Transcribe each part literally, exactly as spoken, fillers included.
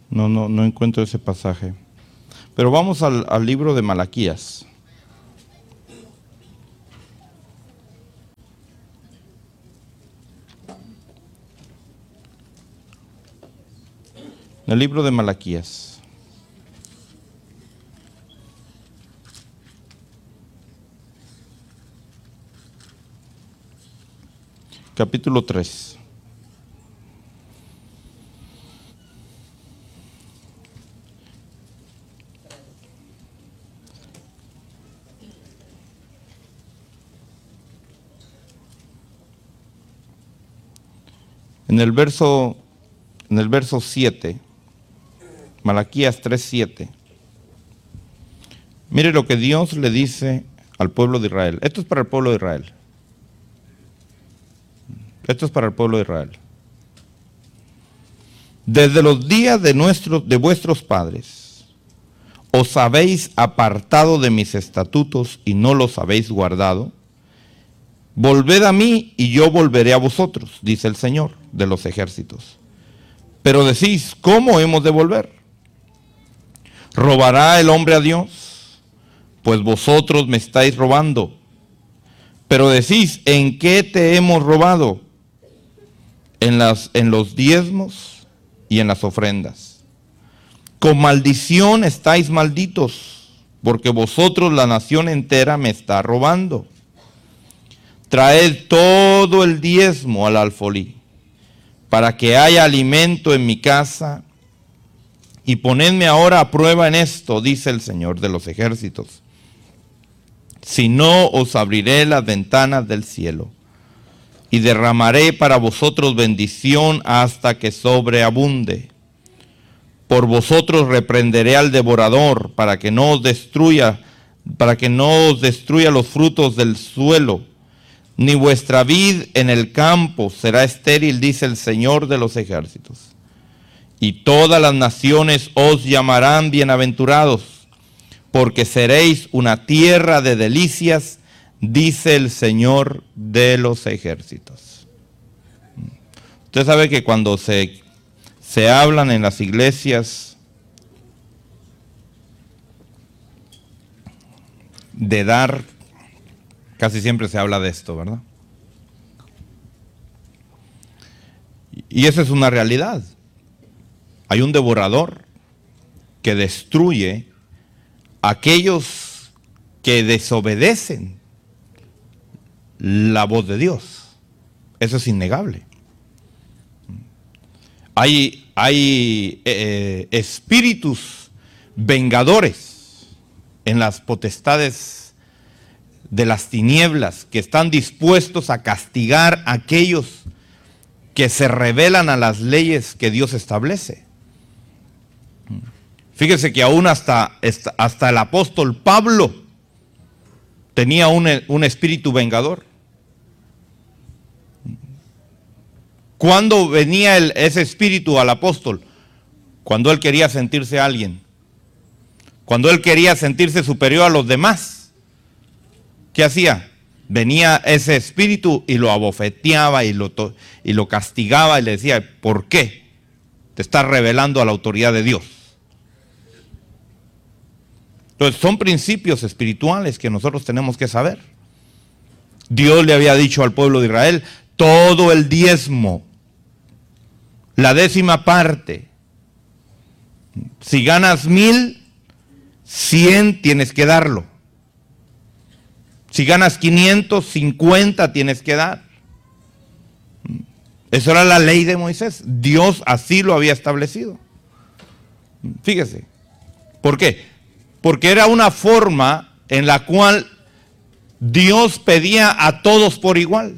No, no, no encuentro ese pasaje. Pero vamos al, al libro de Malaquías. El libro de Malaquías. Capítulo tres. En el verso, en el verso siete, Malaquías tres siete. Mire lo que Dios le dice al pueblo de Israel. Esto es para el pueblo de Israel. Esto es para el pueblo de Israel. Desde los días de, nuestros, de vuestros padres, os habéis apartado de mis estatutos y no los habéis guardado. Volved a mí y yo volveré a vosotros, dice el Señor de los ejércitos. Pero decís, ¿cómo hemos de volver? ¿Robará el hombre a Dios? Pues vosotros me estáis robando. Pero decís, ¿en qué te hemos robado? En, las, en los diezmos y en las ofrendas. Con maldición estáis malditos, porque vosotros la nación entera me está robando. Traed todo el diezmo al alfolí, para que haya alimento en mi casa, y ponedme ahora a prueba en esto, dice el Señor de los ejércitos. Si no, os abriré las ventanas del cielo, y derramaré para vosotros bendición hasta que sobreabunde. Por vosotros reprenderé al devorador, para que no os destruya, para que no os destruya los frutos del suelo, ni vuestra vid en el campo será estéril, dice el Señor de los ejércitos. Y todas las naciones os llamarán bienaventurados, porque seréis una tierra de delicias, dice el Señor de los ejércitos. Usted sabe que cuando se, se hablan en las iglesias de dar, casi siempre se habla de esto, ¿verdad? Y esa es una realidad. Hay un devorador que destruye a aquellos que desobedecen la voz de Dios. Eso es innegable. Hay, hay eh, espíritus vengadores en las potestades de las tinieblas que están dispuestos a castigar a aquellos que se rebelan a las leyes que Dios establece. Fíjese que aún hasta, hasta el apóstol Pablo tenía un, un espíritu vengador. ¿Cuándo venía el, ese espíritu al apóstol? Cuando él quería sentirse alguien. Cuando él quería sentirse superior a los demás. ¿Qué hacía? Venía ese espíritu y lo abofeteaba y lo, y lo castigaba y le decía, ¿por qué te estás rebelando a la autoridad de Dios? Entonces son principios espirituales que nosotros tenemos que saber. Dios le había dicho al pueblo de Israel, todo el diezmo, la décima parte, si ganas mil, cien tienes que darlo. Si ganas quinientos, cincuenta tienes que dar. Eso era la ley de Moisés. Dios así lo había establecido. Fíjese. ¿Por qué? Porque era una forma en la cual Dios pedía a todos por igual.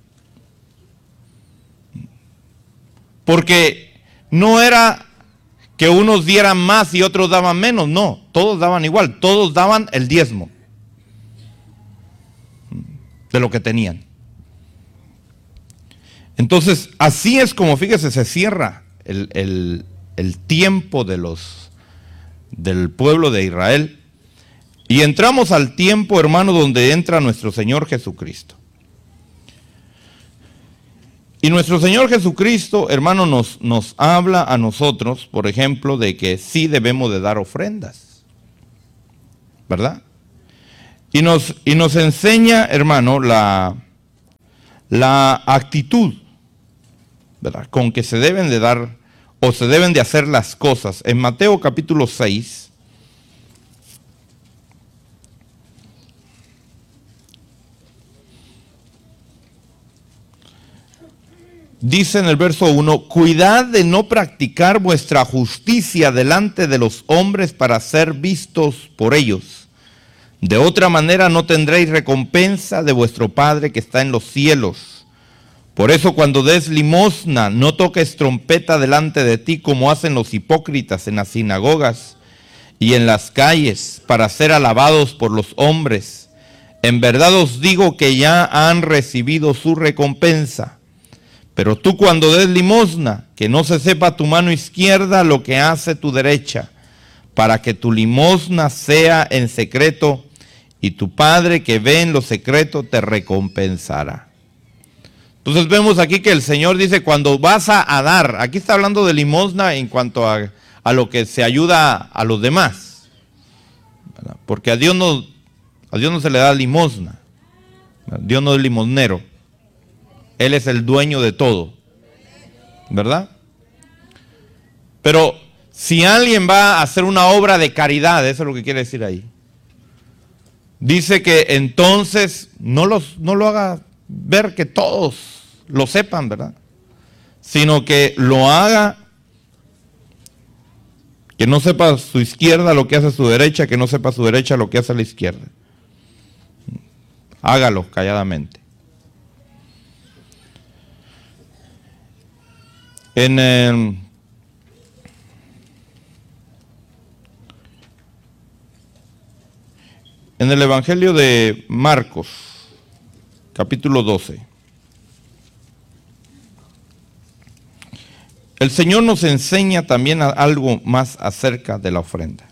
Porque no era que unos dieran más y otros daban menos. No, todos daban igual. Todos daban el diezmo de lo que tenían. Entonces, así es como, fíjese, se cierra el, el, el tiempo de los, del pueblo de Israel. Y entramos al tiempo, hermano, donde entra nuestro Señor Jesucristo. Y nuestro Señor Jesucristo, hermano, nos, nos habla a nosotros, por ejemplo, de que sí debemos de dar ofrendas, ¿verdad? Y nos, y nos enseña, hermano, la, la actitud, ¿verdad?, con que se deben de dar o se deben de hacer las cosas. En Mateo capítulo seis, dice en el verso uno, cuidad de no practicar vuestra justicia delante de los hombres para ser vistos por ellos. De otra manera no tendréis recompensa de vuestro Padre que está en los cielos. Por eso cuando des limosna, no toques trompeta delante de ti como hacen los hipócritas en las sinagogas y en las calles para ser alabados por los hombres. En verdad os digo que ya han recibido su recompensa. Pero tú cuando des limosna, que no se sepa tu mano izquierda lo que hace tu derecha, para que tu limosna sea en secreto, y tu Padre que ve en lo secreto te recompensará. Entonces vemos aquí que el Señor dice, cuando vas a, a dar, aquí está hablando de limosna en cuanto a, a lo que se ayuda a los demás, ¿verdad? Porque a Dios no, a Dios no se le da limosna, ¿verdad? Dios no es limosnero. Él es el dueño de todo, ¿verdad? Pero si alguien va a hacer una obra de caridad, eso es lo que quiere decir ahí. Dice que entonces no, los, no lo haga ver que todos lo sepan, ¿verdad? Sino que lo haga, que no sepa su izquierda lo que hace su derecha, que no sepa su derecha lo que hace la izquierda. Hágalo calladamente. En, eh, en el Evangelio de Marcos, capítulo doce, el Señor nos enseña también algo más acerca de la ofrenda.